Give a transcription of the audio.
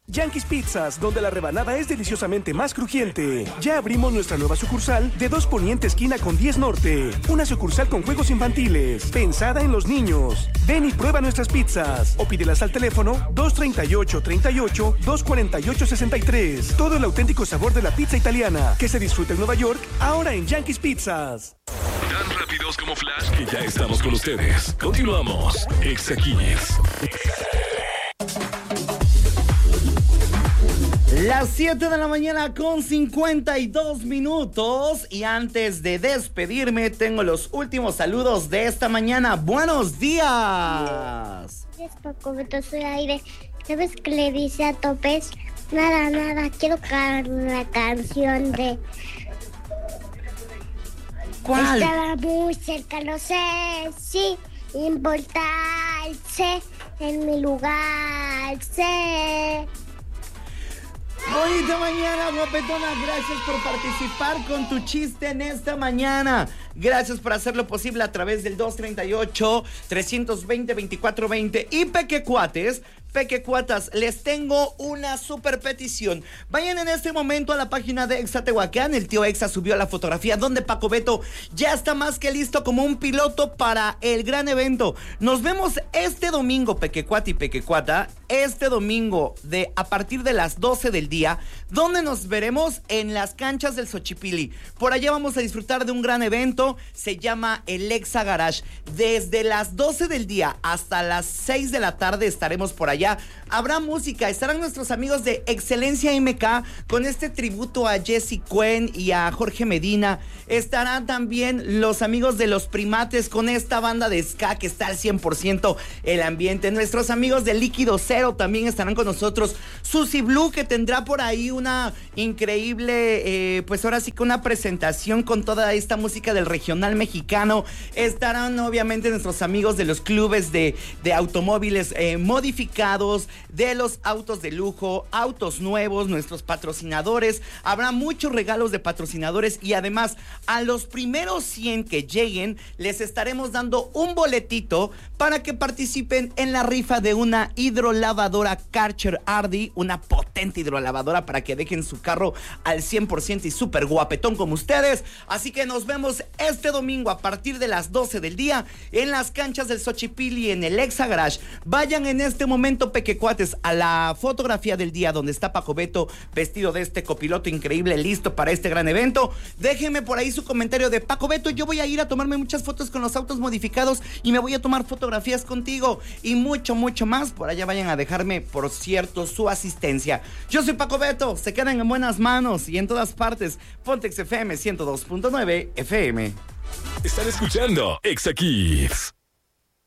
Yankees Pizzas, donde la rebanada es deliciosamente más crujiente. Ya abrimos nuestra nueva sucursal de 2 Poniente esquina con 10 Norte. Una sucursal con juegos infantiles, pensada en los niños. Ven y prueba nuestras pizzas o pídelas al teléfono 238-248-63. Todo el auténtico sabor de la pizza italiana que se disfruta en Nueva York, ahora en Yankees Pizzas. Tan rápidos como Flash que ya estamos con ustedes. Continuamos. Exa Kids. Las 7 de la mañana con 52 minutos y antes de despedirme tengo los últimos saludos de esta mañana. ¡Buenos días! Es Paco Beto, soy Aire. ¿Sabes qué le dice a Topes? Nada, quiero cantar una canción de... ¿Cuál? Estaba muy cerca, no sé si importarse en mi lugar, sé... Bonita mañana, guapetona. Gracias por participar con tu chiste en esta mañana. Gracias por hacerlo posible a través del 238-320-2420. Y pequecuates, les tengo una super petición. Vayan en este momento a la página de Exa Tehuacán. El tío Exa subió la fotografía donde Paco Beto ya está más que listo como un piloto para el gran evento. Nos vemos este domingo, pequecuate y pequecuata. Este domingo a partir de las 12 del día, donde nos veremos en las canchas del Xochipilli. Por allá vamos a disfrutar de un gran evento. Se llama el Exa Garage. Desde las 12 del día hasta las 6 de la tarde estaremos por allá. Habrá música, estarán nuestros amigos de Excelencia MK con este tributo a Jesse Cuen y a Jorge Medina. Estarán también los amigos de Los Primates con esta banda de ska que está al 100% el ambiente. Nuestros amigos de Líquido Cero también estarán con nosotros. Susi Blue, que tendrá por ahí una increíble, pues ahora sí que una presentación con toda esta música del regional mexicano. Estarán obviamente nuestros amigos de los clubes de automóviles modificados, de los autos de lujo, autos nuevos, nuestros patrocinadores. Habrá muchos regalos de patrocinadores y además a los primeros 100 que lleguen les estaremos dando un boletito para que participen en la rifa de una hidrolavadora Karcher Ardi, una potente hidrolavadora para que dejen su carro al 100% y súper guapetón como ustedes. Así que nos vemos este domingo a partir de las 12 del día en las canchas del Xochipilli en el Exa Garage. Vayan en este momento, pequecuates, a la fotografía del día donde está Paco Beto vestido de este copiloto increíble, listo para este gran evento. Déjenme por ahí su comentario de: Paco Beto, yo voy a ir a tomarme muchas fotos con los autos modificados y me voy a tomar fotografías contigo, y mucho más. Por allá vayan a dejarme, por cierto, su asistencia. Yo soy Paco Beto, se quedan en buenas manos y en todas partes. Pontex FM 102.9 FM. Están escuchando Exa Kids.